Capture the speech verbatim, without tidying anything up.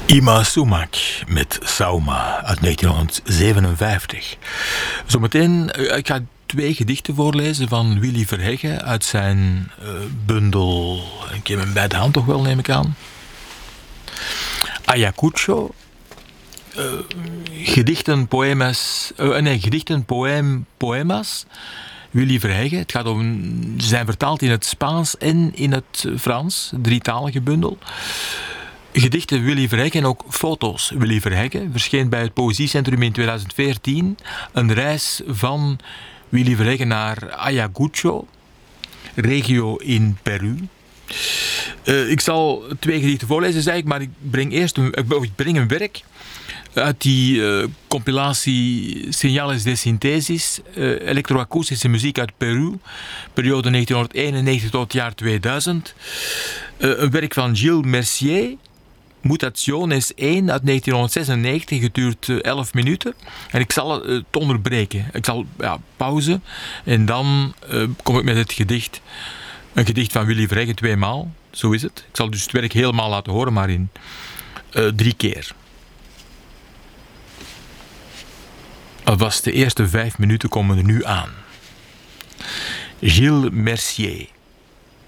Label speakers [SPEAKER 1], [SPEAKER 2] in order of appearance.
[SPEAKER 1] Ima Sumac met Sauma uit negentienhonderdzevenenvijftig. Zometeen, uh, ik ga twee gedichten voorlezen van Willy Verhegge uit zijn uh, bundel. Ik heb hem bij de hand toch wel, neem ik aan. Ayacucho. Uh, gedichten, poemas. Uh, nee, gedichten, poem, poemas. Willy Verhegge. Het gaat om. Ze zijn vertaald in het Spaans en in het Frans. Drietalige bundel. Gedichten Willy Verhegge en ook foto's Willy Verhegge. Verscheen bij het Poëziecentrum in tweeduizend veertien. Een reis van Willy Verhegge naar Ayacucho, regio in Peru. Uh, ik zal twee gedichten voorlezen, zei ik, maar ik breng eerst een, ik breng een werk uit die uh, compilatie Señales de Synthesis, uh, elektroakoestische muziek uit Peru, periode negentienhonderdeenennegentig tot het jaar tweeduizend. Uh, een werk van Gilles Mercier, Mutationes één uit negentienhonderdzesennegentig, het duurt uh, elf minuten. En ik zal uh, het onderbreken. Ik zal ja, pauze en dan uh, kom ik met het gedicht. Een gedicht van Willy Verhegge tweemaal, zo is het. Ik zal dus het werk helemaal laten horen, maar in uh, drie keer. Alvast de eerste vijf minuten komen er nu aan. Gilles Mercier.